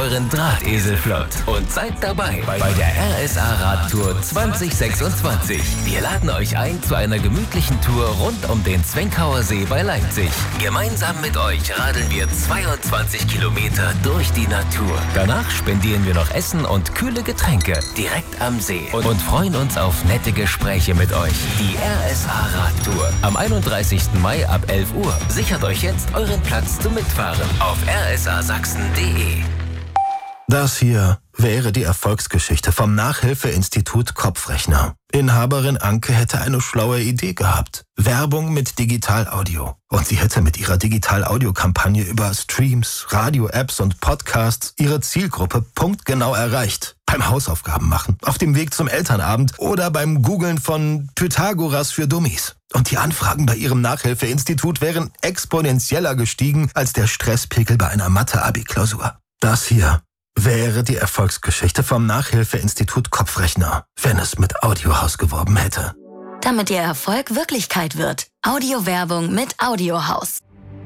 euren Drahtesel flott und seid dabei bei der RSA Radtour 2026. Wir laden euch ein zu einer gemütlichen Tour rund um den Zwenkauer See bei Leipzig. Gemeinsam mit euch radeln wir 22 Kilometer durch die Natur. Danach spendieren wir noch Essen und kühle Getränke direkt am See und freuen uns auf nette Gespräche mit euch. Die RSA Radtour am 31. Mai ab 11 Uhr. Sichert euch jetzt euren Platz zum Mitfahren auf rsasachsen.de. Das hier wäre die Erfolgsgeschichte vom Nachhilfeinstitut Kopfrechner. Inhaberin Anke hätte eine schlaue Idee gehabt. Werbung mit Digital-Audio. Und sie hätte mit ihrer Digital-Audio-Kampagne über Streams, Radio-Apps und Podcasts ihre Zielgruppe punktgenau erreicht. Beim Hausaufgaben machen, auf dem Weg zum Elternabend oder beim Googlen von Pythagoras für Dummies. Und die Anfragen bei ihrem Nachhilfeinstitut wären exponentieller gestiegen als der Stresspegel bei einer Mathe-Abi-Klausur. Das hier wäre die Erfolgsgeschichte vom Nachhilfeinstitut Kopfrechner, wenn es mit Audiohaus geworben hätte. Damit Ihr Erfolg Wirklichkeit wird. Audiowerbung mit Audiohaus.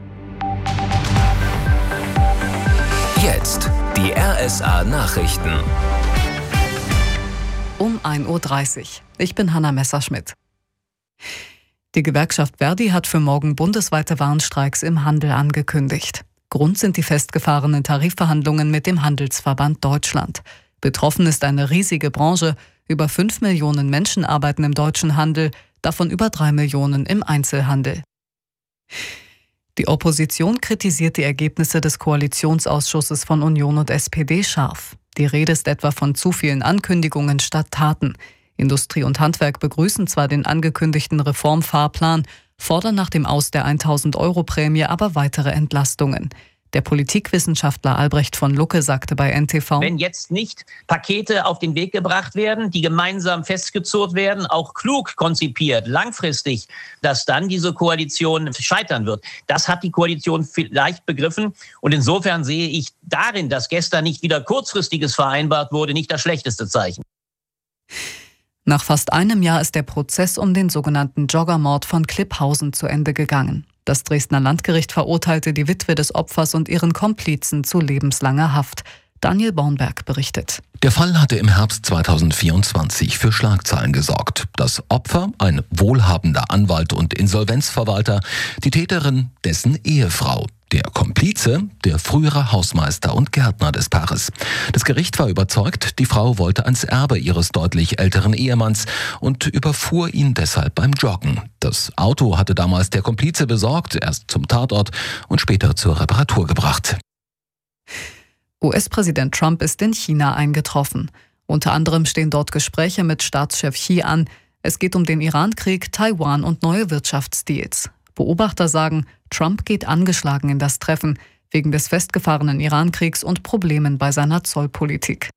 Jetzt die RSA Nachrichten. Um 1:30 Uhr. Ich bin Hanna Messerschmidt. Die Gewerkschaft Verdi hat für morgen bundesweite Warnstreiks im Handel angekündigt. Grund sind die festgefahrenen Tarifverhandlungen mit dem Handelsverband Deutschland. Betroffen ist eine riesige Branche. Über 5 Millionen Menschen arbeiten im deutschen Handel, davon über 3 Millionen im Einzelhandel. Die Opposition kritisiert die Ergebnisse des Koalitionsausschusses von Union und SPD scharf. Die Rede ist etwa von zu vielen Ankündigungen statt Taten. Industrie und Handwerk begrüßen zwar den angekündigten Reformfahrplan, fordern nach dem Aus der 1.000-Euro-Prämie aber weitere Entlastungen. Der Politikwissenschaftler Albrecht von Lucke sagte bei NTV: Wenn jetzt nicht Pakete auf den Weg gebracht werden, die gemeinsam festgezurrt werden, auch klug konzipiert, langfristig, dass dann diese Koalition scheitern wird. Das hat die Koalition vielleicht begriffen. Und insofern sehe ich darin, dass gestern nicht wieder Kurzfristiges vereinbart wurde, nicht das schlechteste Zeichen. Nach fast einem Jahr ist der Prozess um den sogenannten Joggermord von Klipphausen zu Ende gegangen. Das Dresdner Landgericht verurteilte die Witwe des Opfers und ihren Komplizen zu lebenslanger Haft. Daniel Bornberg berichtet. Der Fall hatte im Herbst 2024 für Schlagzeilen gesorgt. Das Opfer, ein wohlhabender Anwalt und Insolvenzverwalter, die Täterin, dessen Ehefrau. Der Komplize, der frühere Hausmeister und Gärtner des Paares. Das Gericht war überzeugt, die Frau wollte ans Erbe ihres deutlich älteren Ehemanns und überfuhr ihn deshalb beim Joggen. Das Auto hatte damals der Komplize besorgt, erst zum Tatort und später zur Reparatur gebracht. US-Präsident Trump ist in China eingetroffen. Unter anderem stehen dort Gespräche mit Staatschef Xi an. Es geht um den Iran-Krieg, Taiwan und neue Wirtschaftsdeals. Beobachter sagen, Trump geht angeschlagen in das Treffen, wegen des festgefahrenen Iran-Kriegs und Problemen bei seiner Zollpolitik.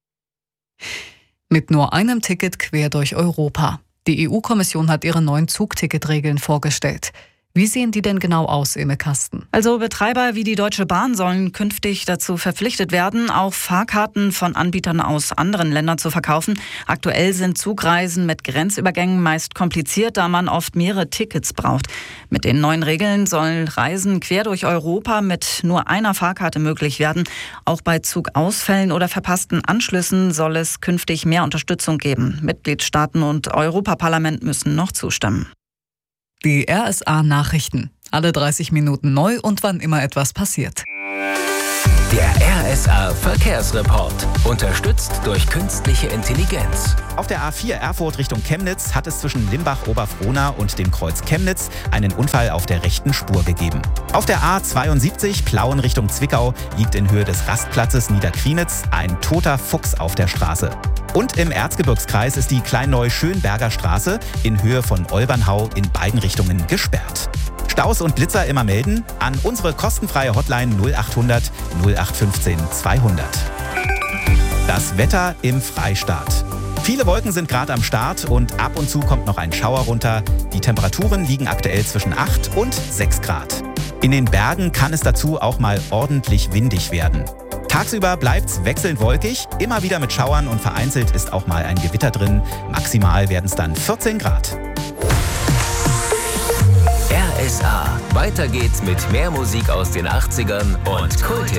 Mit nur einem Ticket quer durch Europa. Die EU-Kommission hat ihre neuen Zugticketregeln vorgestellt. Wie sehen die denn genau aus, Eme Kasten? Also Betreiber wie die Deutsche Bahn sollen künftig dazu verpflichtet werden, auch Fahrkarten von Anbietern aus anderen Ländern zu verkaufen. Aktuell sind Zugreisen mit Grenzübergängen meist kompliziert, da man oft mehrere Tickets braucht. Mit den neuen Regeln sollen Reisen quer durch Europa mit nur einer Fahrkarte möglich werden. Auch bei Zugausfällen oder verpassten Anschlüssen soll es künftig mehr Unterstützung geben. Mitgliedstaaten und Europaparlament müssen noch zustimmen. Die RSA-Nachrichten. Alle 30 Minuten neu und wann immer etwas passiert. Der RSA-Verkehrsreport. Unterstützt durch künstliche Intelligenz. Auf der A4 Erfurt Richtung Chemnitz hat es zwischen Limbach-Oberfrohna und dem Kreuz Chemnitz einen Unfall auf der rechten Spur gegeben. Auf der A72 Plauen Richtung Zwickau liegt in Höhe des Rastplatzes Niederkrienitz ein toter Fuchs auf der Straße. Und im Erzgebirgskreis ist die Kleinneu-Schönberger Straße in Höhe von Olbernhau in beiden Richtungen gesperrt. Staus und Blitzer immer melden an unsere kostenfreie Hotline 0800 0815 200. Das Wetter im Freistaat. Viele Wolken sind gerade am Start und ab und zu kommt noch ein Schauer runter. Die Temperaturen liegen aktuell zwischen 8 und 6 Grad. In den Bergen kann es dazu auch mal ordentlich windig werden. Tagsüber bleibt's wechselnd wolkig, immer wieder mit Schauern und vereinzelt ist auch mal ein Gewitter drin. Maximal werden es dann 14 Grad. RSA. Weiter geht's mit mehr Musik aus den 80ern und Kulthits.